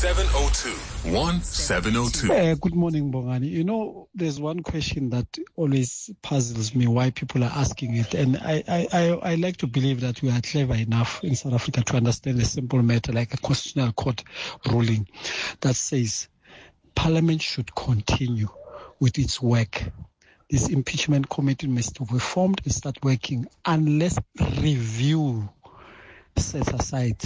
1702. Good morning, Bongani. You know, there's one question that always puzzles me, why people are asking it. And I like to believe that we are clever enough in South Africa to understand a simple matter like a constitutional court ruling that says Parliament should continue with its work. This impeachment committee must be formed and start working unless review sets aside.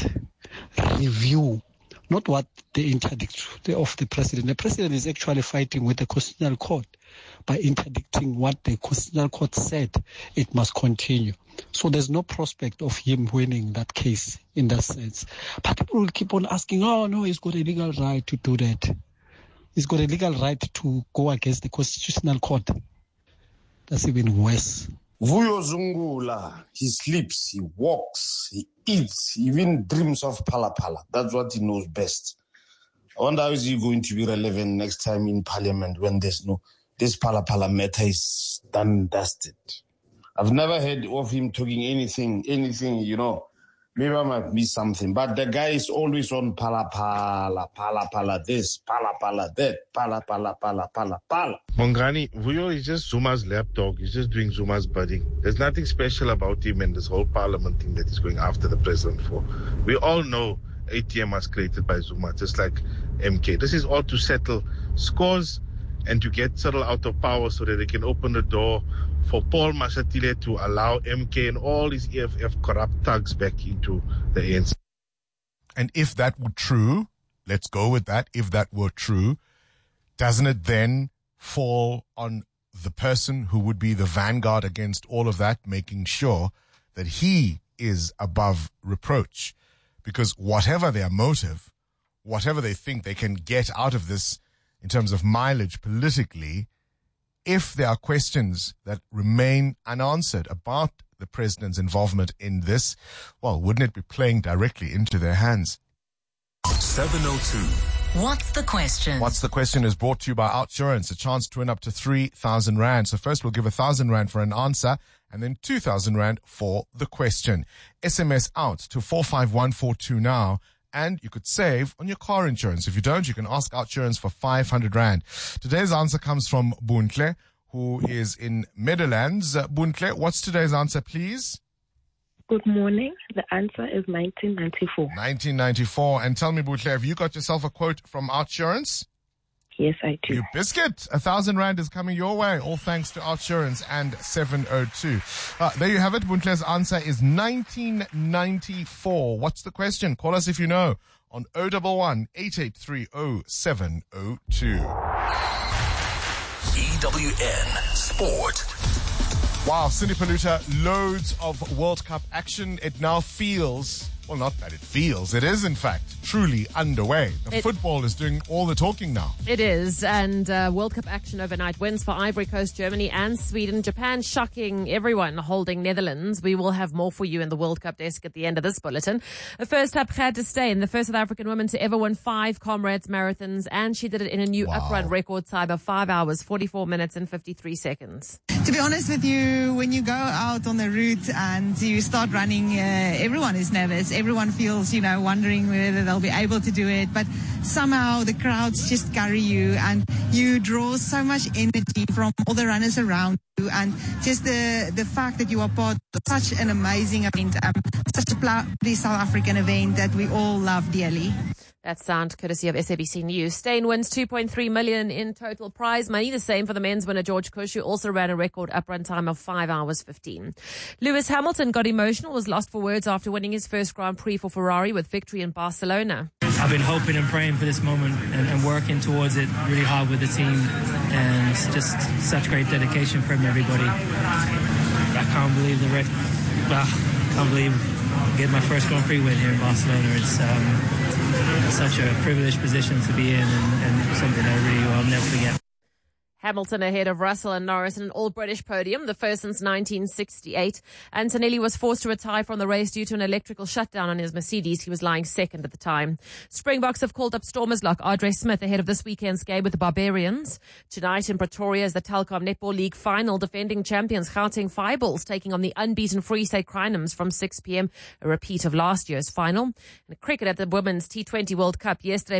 Review. Not what the interdict of the president. The president is actually fighting with the Constitutional Court by interdicting what the Constitutional Court said it must continue. So there's no prospect of him winning that case in that sense. But people will keep on asking, oh no, he's got a legal right to do that. He's got a legal right to go against the Constitutional Court. That's even worse. Vuyo Zungula, he sleeps, he walks, he eats, he even dreams of Phala Phala. That's what he knows best. I wonder how is he going to be relevant next time in Parliament when this Phala Phala matter is done and dusted. I've never heard of him talking anything, you know. Maybe I might miss something, but the guy is always on Phala Phala this, Phala Phala that, Phala Phala. Bongani, Vuyo is just Zuma's lapdog. He's just doing Zuma's bidding. There's nothing special about him and this whole parliament thing that he's going after the president for. We all know ATM was created by Zuma, just like MK. This is all to settle scores and to get Cyril out of power so that they can open the door for Paul Mashatile to allow MK and all these EFF corrupt thugs back into the ANC. And if that were true, let's go with that, if that were true, doesn't it then fall on the person who would be the vanguard against all of that, making sure that he is above reproach? Because whatever their motive, whatever they think they can get out of this in terms of mileage politically, if there are questions that remain unanswered about the president's involvement in this, well, wouldn't it be playing directly into their hands? 702. What's the question? What's the question is brought to you by Outsurance, a chance to win up to 3,000 Rand. So first we'll give 1,000 Rand for an answer and then 2,000 Rand for the question. SMS out to 45142 now. And you could save on your car insurance. If you don't, you can ask Outsurance for 500 Rand. Today's answer comes from Buntle, who is in Meadowlands. Buntle, what's today's answer, please? Good morning. The answer is 1994. 1994. And tell me, Buntle, have you got yourself a quote from Outsurance? Yes, I do. You biscuit. 1,000 Rand is coming your way, all thanks to Outsurance and 702. There you have it. Buntle's answer is 1994. What's the question? Call us if you know on 011-883-0702. EWN Sport. Wow, Cindy Paluta, loads of World Cup action. It now feels... Well, not that it feels. It is, in fact, truly underway. The football is doing all the talking now. It is. And World Cup action overnight. Wins for Ivory Coast, Germany and Sweden. Japan shocking everyone, holding Netherlands. We will have more for you in the World Cup desk at the end of this bulletin. First up, Gert de Steen, the first South African woman to ever win 5 Comrades marathons. And she did it in a new uprun record time of 5 hours, 44 minutes and 53 seconds. To be honest with you, when you go out on the route and you start running, everyone is nervous. Everyone feels, wondering whether they'll be able to do it. But somehow the crowds just carry you and you draw so much energy from all the runners around you. And just the fact that you are part of such an amazing event, such a proudly South African event that we all love dearly. That sound courtesy of SABC News. Stain wins 2.3 million in total prize money. The same for the men's winner, George Kush, who also ran a record uprun time of 5 hours 15. Lewis Hamilton got emotional, was lost for words after winning his first Grand Prix for Ferrari with victory in Barcelona. I've been hoping and praying for this moment and working towards it really hard with the team, and it's just such great dedication from everybody. I can't believe can't believe getting my first Grand Prix win here in Barcelona. It's such a privileged position to be in and something I really will never forget. Hamilton ahead of Russell and Norris in an all-British podium, the first since 1968. Antonelli was forced to retire from the race due to an electrical shutdown on his Mercedes. He was lying second at the time. Springboks have called up Stormers lock Ardre Smith ahead of this weekend's game with the Barbarians. Tonight in Pretoria is the Telkom Netball League final. Defending champions Gauteng Fireballs taking on the unbeaten Free State Crinums from 6 p.m., a repeat of last year's final. And cricket at the Women's T20 World Cup yesterday.